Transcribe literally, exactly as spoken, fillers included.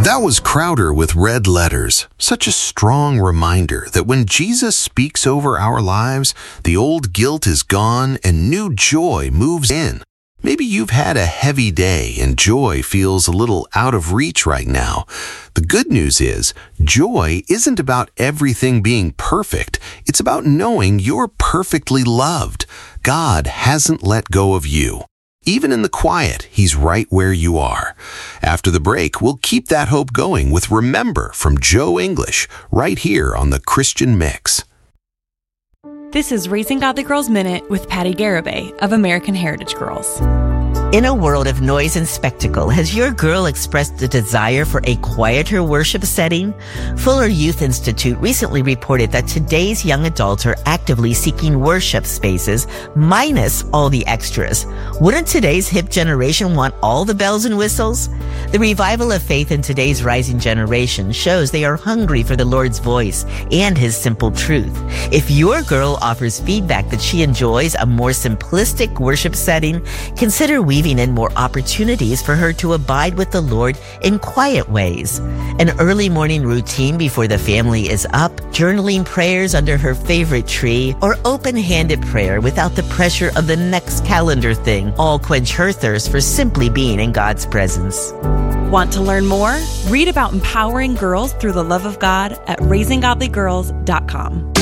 That was Crowder with Red Letters. Such a strong reminder that when Jesus speaks over our lives, the old guilt is gone and new joy moves in. Maybe you've had a heavy day and joy feels a little out of reach right now. The good news is, joy isn't about everything being perfect. It's about knowing you're perfectly loved. God hasn't let go of you. Even in the quiet, He's right where you are. After the break, we'll keep that hope going with Remember from Joe English, right here on the Christian Mix. This is Raising Godly Girls Minute with Patty Garibay of American Heritage Girls. In a world of noise and spectacle, has your girl expressed the desire for a quieter worship setting? Fuller Youth Institute recently reported that today's young adults are actively seeking worship spaces minus all the extras. Wouldn't today's hip generation want all the bells and whistles? The revival of faith in today's rising generation shows they are hungry for the Lord's voice and His simple truth. If your girl offers feedback that she enjoys a more simplistic worship setting, consider weaving in more opportunities for her to abide with the Lord in quiet ways. An early morning routine before the family is up, journaling prayers under her favorite tree, or open-handed prayer without the pressure of the next calendar thing all quench her thirst for simply being in God's presence. Want to learn more? Read about empowering girls through the love of God at raising godly girls dot com.